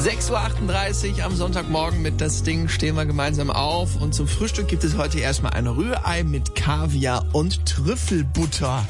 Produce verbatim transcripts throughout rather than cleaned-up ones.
sechs Uhr achtunddreißig am Sonntagmorgen mit Das Ding stehen wir gemeinsam auf. Und zum Frühstück gibt es heute erstmal ein Rührei mit Kaviar und Trüffelbutter.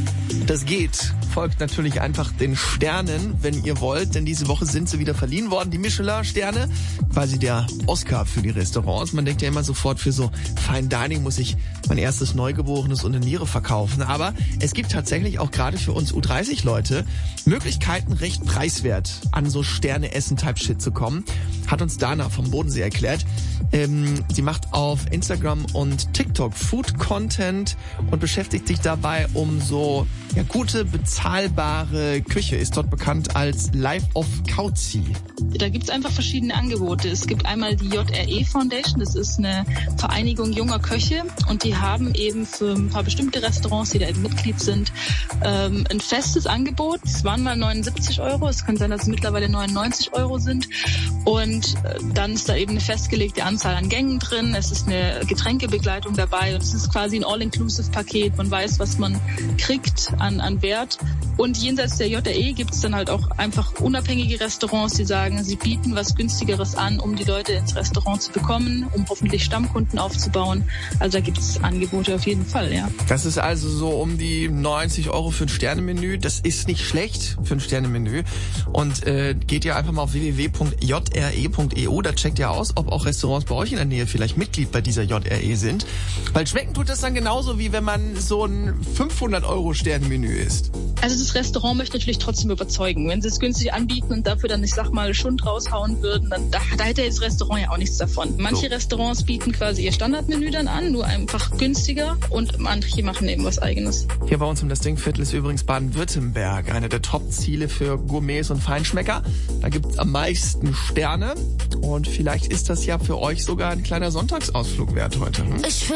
Das geht. Folgt natürlich einfach den Sternen, wenn ihr wollt, denn diese Woche sind sie wieder verliehen worden, die Michelin-Sterne, quasi der Oscar für die Restaurants. Man denkt ja immer sofort, für so Fine Dining muss ich mein erstes Neugeborenes und eine Niere verkaufen. Aber es gibt tatsächlich auch gerade für uns U dreißig Leute Möglichkeiten, recht preiswert an so Sterne-Essen-Type-Shit zu kommen. Hat uns Dana vom Bodensee erklärt. Ähm, sie macht auf Instagram und TikTok Food-Content und beschäftigt sich dabei um so ja, gute, bezahlbare Küche. Ist dort bekannt als Life of Kauzi. Da gibt's einfach verschiedene Angebote. Es gibt einmal die J R E Foundation. Das ist eine Vereinigung junger Köche. Und die haben eben für ein paar bestimmte Restaurants, die da eben Mitglied sind, ähm, ein festes Angebot. Es waren mal neunundsiebzig Euro. Es kann sein, dass es mittlerweile neunundneunzig Euro sind. Und äh, dann ist da eben eine festgelegte Anzahl an Gängen drin. Es ist eine Getränkebegleitung dabei. Und es ist quasi ein All-Inclusive-Paket. Man weiß, was man kriegt an, an Wert. Und jenseits der J R E gibt es dann halt auch einfach unabhängige Restaurants, die sagen, sie bieten was Günstigeres an, um die Leute ins Restaurant zu bekommen, um hoffentlich Stammkunden aufzubauen. Also da gibt es Angebote auf jeden Fall, ja. Das ist also so um die neunzig Euro für ein Sternemenü. Das ist nicht schlecht für ein Sternemenü. Und äh, geht ihr einfach mal auf w w w punkt j r e punkt e u, da checkt ihr aus, ob auch Restaurants bei euch in der Nähe vielleicht Mitglied bei dieser J R E sind. Weil schmecken tut das dann genauso, wie wenn man so ein fünfhundert Euro Sternemenü isst. Also das Restaurant möchte natürlich trotzdem überzeugen. Wenn sie es günstig anbieten und dafür dann, ich sag mal, Schund raushauen würden, dann da, da hätte das Restaurant ja auch nichts davon. Manche so. Restaurants bieten quasi ihr Standardmenü dann an, nur einfach günstiger, und manche machen eben was Eigenes. Hier bei uns um das Dingviertel ist übrigens Baden-Württemberg, eine der Top-Ziele für Gourmets und Feinschmecker. Da gibt es am meisten Sterne und vielleicht ist das ja für euch sogar ein kleiner Sonntagsausflug wert heute. Hm?